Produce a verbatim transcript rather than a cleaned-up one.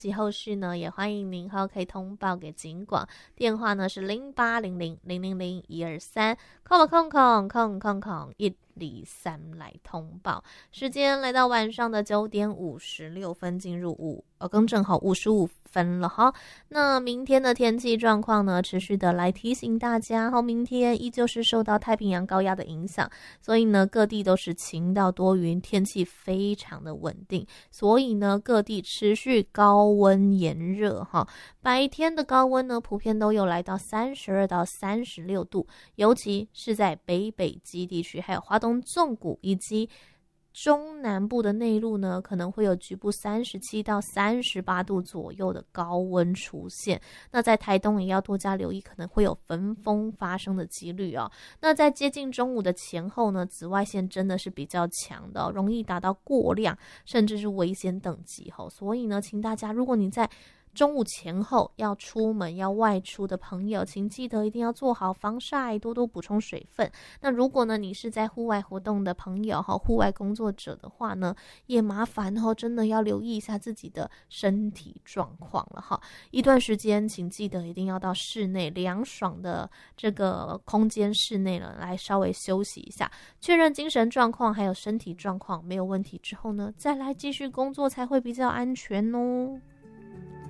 及后续呢，也欢迎您哈可以通报给警广，电话呢是零八零零零零零一二三，空空空空空空一二三来通报。时间来到晚上的九点五十六分，进入五呃更正好五十五分了哈。那明天的天气状况呢，持续的来提醒大家哈，明天依旧是受到太平洋高压的影响，所以呢各地都是晴到多云，天气非常的稳定，所以呢各地持续高温炎热哈。白天的高温呢普遍都有来到三十二到三十六度，尤其是在北北基地区还有花东纵谷以及中南部的内陆呢，可能会有局部三十七到三十八度左右的高温出现。那在台东也要多加留意，可能会有焚风发生的几率哦。那在接近中午的前后呢，紫外线真的是比较强的哦，容易达到过量，甚至是危险等级哦。所以呢，请大家，如果你在中午前后要出门要外出的朋友，请记得一定要做好防晒，多多补充水分。那如果呢你是在户外活动的朋友哈，户外工作者的话呢，也麻烦哈，真的要留意一下自己的身体状况了哈。一段时间请记得一定要到室内凉爽的这个空间室内了，来稍微休息一下，确认精神状况还有身体状况没有问题之后呢，再来继续工作才会比较安全哦。